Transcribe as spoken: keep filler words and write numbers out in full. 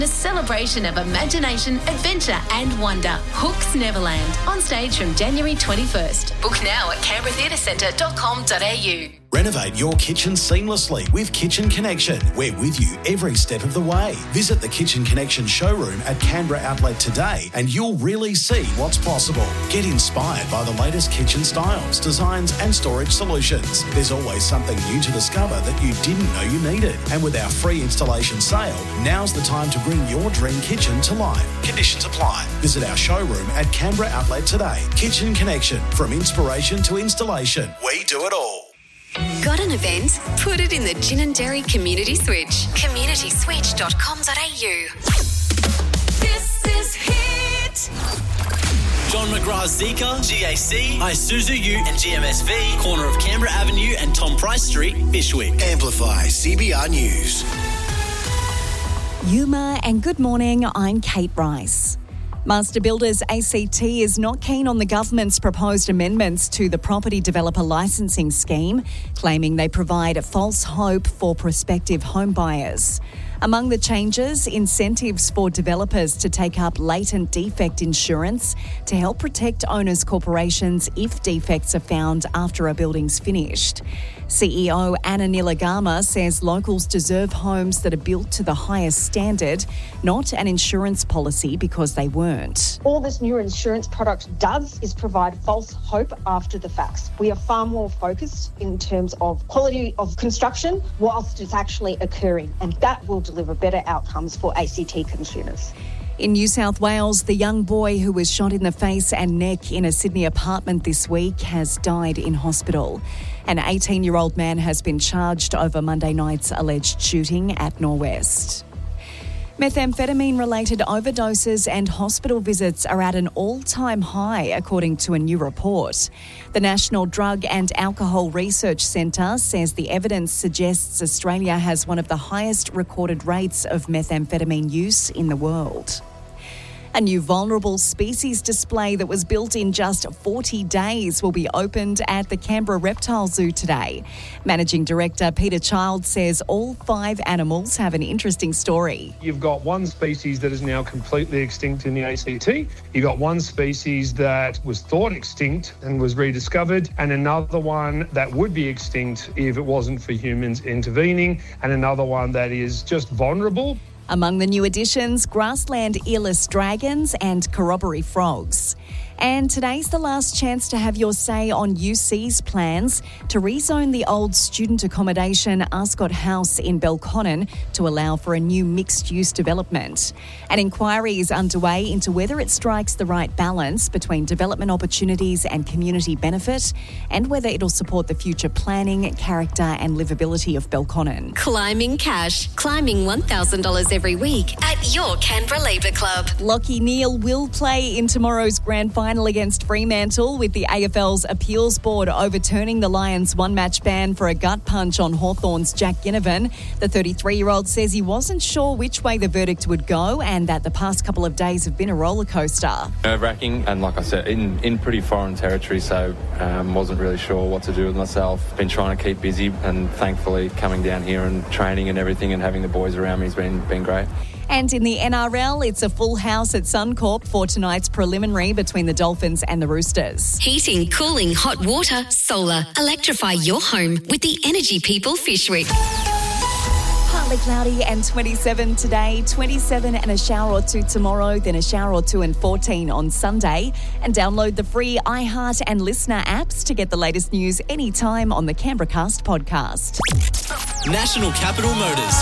A celebration of imagination, adventure and wonder. Hooks Neverland. On stage from January twenty-first. Book now at canberra theatre centre dot com dot a u. Renovate your kitchen seamlessly with Kitchen Connection. We're with you every step of the way. Visit the Kitchen Connection showroom at Canberra Outlet today and you'll really see what's possible. Get inspired by the latest kitchen styles, designs and storage solutions. There's always something new to discover that you didn't know you needed. And with our free installation sale, now's the time to bring your dream kitchen to life. Conditions apply. Visit our showroom at Canberra Outlet today. Kitchen Connection. From inspiration to installation, we do it all. Got an event? Put it in the Gin and Dairy Community Switch. community switch dot com dot a u. This is Hit. John McGrath's Zika, G A C, Isuzu U and G M S V, corner of Canberra Avenue and Tom Price Street, Bishwick. Amplify C B R News. Yuma and good morning, I'm Kate Rice. Master Builders A C T is not keen on the government's proposed amendments to the property developer licensing scheme, claiming they provide false hope for prospective home buyers. Among the changes, incentives for developers to take up latent defect insurance to help protect owners' corporations if defects are found after a building's finished. C E O Anna Nilagama says locals deserve homes that are built to the highest standard, not an insurance policy because they weren't. All this new insurance product does is provide false hope after the facts. We are far more focused in terms of quality of construction whilst it's actually occurring, and that will deliver better outcomes for A C T consumers. In New South Wales, the young boy who was shot in the face and neck in a Sydney apartment this week has died in hospital. An eighteen-year-old man has been charged over Monday night's alleged shooting at Norwest. Methamphetamine-related overdoses and hospital visits are at an all-time high, according to a new report. The National Drug and Alcohol Research Centre says the evidence suggests Australia has one of the highest recorded rates of methamphetamine use in the world. A new vulnerable species display that was built in just forty days will be opened at the Canberra Reptile Zoo today. Managing Director Peter Child says all five animals have an interesting story. You've got one species that is now completely extinct in the A C T. You've got one species that was thought extinct and was rediscovered, and another one that would be extinct if it wasn't for humans intervening, and another one that is just vulnerable. Among the new additions, grassland earless dragons and corroboree frogs. And today's the last chance to have your say on U C's plans to rezone the old student accommodation Ascot House in Belconnen to allow for a new mixed-use development. An inquiry is underway into whether it strikes the right balance between development opportunities and community benefit, and whether it'll support the future planning, character and livability of Belconnen. Climbing cash. Climbing one thousand dollars every week at your Canberra Labour Club. Lachie Neale will play in tomorrow's grand final against Fremantle, with the A F L's appeals board overturning the Lions' one-match ban for a gut punch on Hawthorn's Jack Ginnivan. The thirty-three-year-old says he wasn't sure which way the verdict would go and that the past couple of days have been a roller coaster. Nerve-wracking, and like I said, in, in pretty foreign territory, so um, wasn't really sure what to do with myself. Been trying to keep busy, and thankfully coming down here and training and everything and having the boys around me has been, been great. And in the N R L, it's a full house at Suncorp for tonight's preliminary between the Dolphins and the Roosters. Heating, cooling, hot water, solar. Electrify your home with the Energy People Fishwick. Partly cloudy and twenty-seven today, twenty-seven and a shower or two tomorrow, then a shower or two and fourteen on Sunday. And download the free iHeart and Listener apps to get the latest news anytime on the Canberra Cast podcast. National Capital Motors.